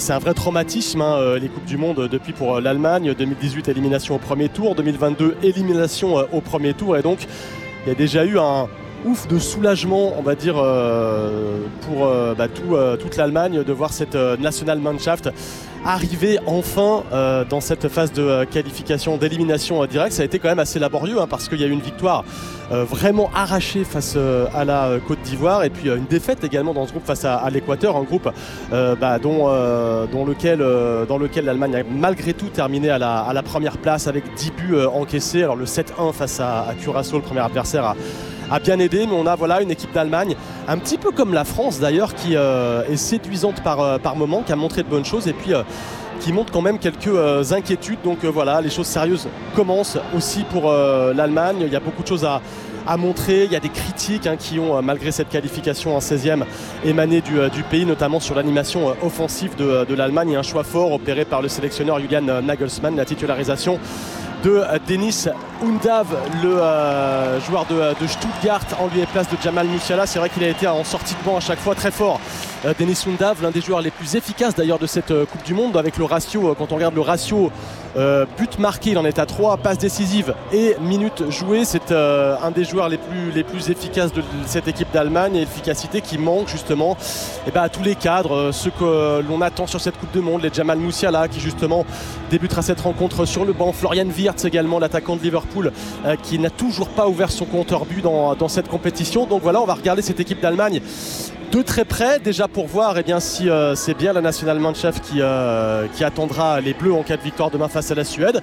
c'est un vrai traumatisme, les Coupes du Monde depuis pour l'Allemagne. 2018, élimination au premier tour. 2022, élimination au premier tour. Et donc, il y a déjà eu un ouf de soulagement, on va dire, pour toute l'Allemagne de voir cette Nationalmannschaft arriver enfin dans cette phase de qualification, d'élimination directe. Ça a été quand même assez laborieux parce qu'il y a eu une victoire vraiment arrachée face à la Côte d'Ivoire et puis une défaite également dans ce groupe face à l'Équateur, un groupe dans lequel l'Allemagne a malgré tout terminé à la première place avec 10 buts encaissés. Alors le 7-1 face à Curaçao, le premier adversaire, a bien aidé, mais on a une équipe d'Allemagne, un petit peu comme la France d'ailleurs, qui est séduisante par moment, qui a montré de bonnes choses et puis qui montre quand même quelques inquiétudes. Donc les choses sérieuses commencent aussi pour l'Allemagne. Il y a beaucoup de choses à montrer. Il y a des critiques qui ont, malgré cette qualification en 16e, émané du pays, notamment sur l'animation offensive de l'Allemagne. Il y a un choix fort opéré par le sélectionneur Julian Nagelsmann, la titularisation de Dennis Undav, le joueur de Stuttgart, en lieu et place de Jamal Musiala. C'est vrai qu'il a été en sortie de banc à chaque fois très fort. Dennis Undav, l'un des joueurs les plus efficaces d'ailleurs de cette Coupe du Monde, avec le ratio, quand on regarde le ratio but marqué, il en est à 3, passes décisives et minutes jouées. C'est un des joueurs les plus efficaces de cette équipe d'Allemagne, et efficacité qui manque justement à tous les cadres, ceux que l'on attend sur cette Coupe du Monde, les Jamal Musiala qui justement débutera cette rencontre sur le banc, Florian Wirtz également, l'attaquant de Liverpool, qui n'a toujours pas ouvert son compteur but dans cette compétition. Donc on va regarder cette équipe d'Allemagne de très près, déjà pour voir si c'est bien la Nationalmannschaft qui attendra les Bleus en cas de victoire demain face à la Suède.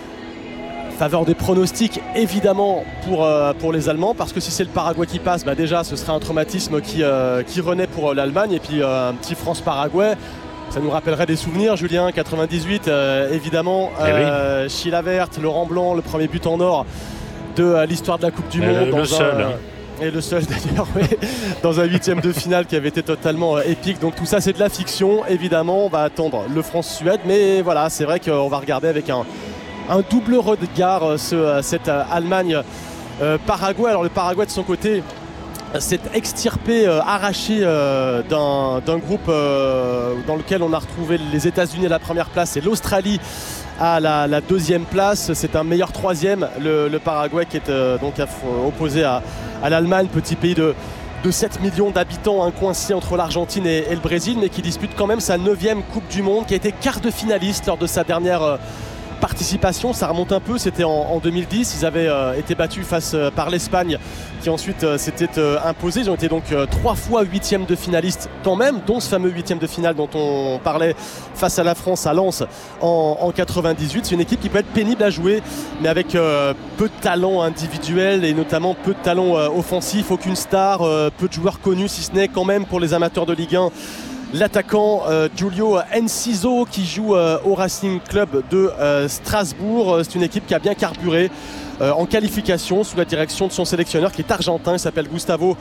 Faveur des pronostics évidemment pour les Allemands, parce que si c'est le Paraguay qui passe, déjà ce serait un traumatisme qui renaît pour l'Allemagne. Et puis un petit France-Paraguay, ça nous rappellerait des souvenirs, Julien, 98 évidemment, Chilavert, Laurent Blanc, le premier but en or de l'histoire de la Coupe du Monde. Et le seul d'ailleurs, dans un 8e de finale qui avait été totalement épique. Donc tout ça c'est de la fiction, évidemment. On va attendre le France-Suède, mais c'est vrai qu'on va regarder avec un double regard cette Allemagne-Paraguay. Alors le Paraguay de son côté s'est extirpé, arraché d'un groupe dans lequel on a retrouvé les États-Unis à la première place et l'Australie à la deuxième place. C'est un meilleur troisième, le Paraguay, qui est opposé à l'Allemagne, petit pays de 7 millions d'habitants, coincé entre l'Argentine et le Brésil, mais qui dispute quand même sa 9e Coupe du Monde, qui a été quart de finaliste lors de sa dernière participation. Ça remonte un peu, c'était en 2010. Ils avaient été battus par l'Espagne, qui ensuite s'était imposée. Ils ont été donc 3 fois 8e de finaliste quand même, dont ce fameux 8e de finale dont on parlait face à la France à Lens en 98. C'est une équipe qui peut être pénible à jouer, mais avec peu de talent individuel et notamment peu de talent offensif, aucune star, peu de joueurs connus, si ce n'est quand même pour les amateurs de Ligue 1, l'attaquant Giulio Enciso, qui joue au Racing Club de Strasbourg. C'est une équipe qui a bien carburé en qualification sous la direction de son sélectionneur, qui est argentin. Il s'appelle Gustavo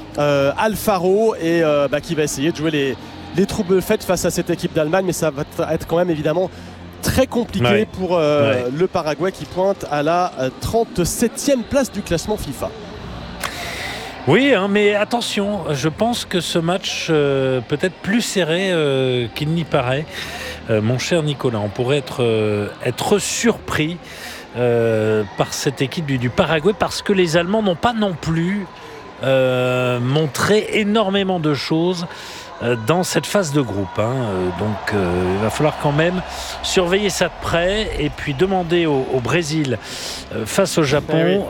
Alfaro, et qui va essayer de jouer les troubles faites face à cette équipe d'Allemagne. Mais ça va être quand même évidemment très compliqué pour le Paraguay, qui pointe à la 37e place du classement FIFA. Oui, mais attention, je pense que ce match peut être plus serré qu'il n'y paraît. Mon cher Nicolas, on pourrait être surpris par cette équipe du Paraguay, parce que les Allemands n'ont pas non plus montré énormément de choses dans cette phase de groupe. Donc il va falloir quand même surveiller ça de près, et puis demander au Brésil face au Japon.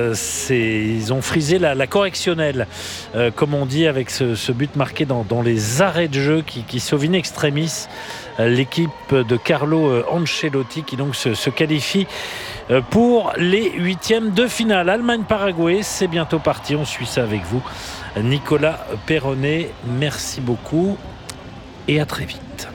Ils ont frisé la correctionnelle, comme on dit, avec ce but marqué dans les arrêts de jeu qui sauve in extremis l'équipe de Carlo Ancelotti, qui donc se qualifie pour les 8e de finale. Allemagne-Paraguay, c'est bientôt parti. On suit ça avec vous, Nicolas Perronnet. Merci beaucoup et à très vite.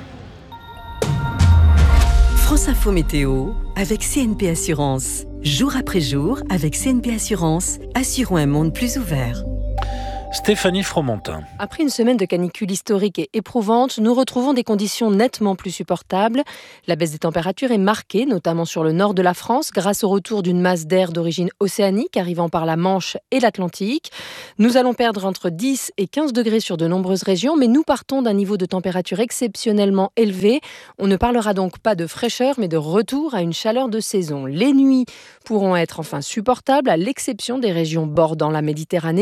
France Info Météo avec CNP Assurance. Jour après jour, avec CNP Assurance, assurons un monde plus ouvert. Stéphanie Fromentin. Après une semaine de canicule historique et éprouvante, nous retrouvons des conditions nettement plus supportables. La baisse des températures est marquée, notamment sur le nord de la France, grâce au retour d'une masse d'air d'origine océanique arrivant par la Manche et l'Atlantique. Nous allons perdre entre 10 et 15 degrés sur de nombreuses régions, mais nous partons d'un niveau de température exceptionnellement élevé. On ne parlera donc pas de fraîcheur, mais de retour à une chaleur de saison. Les nuits pourront être enfin supportables, à l'exception des régions bordant la Méditerranée.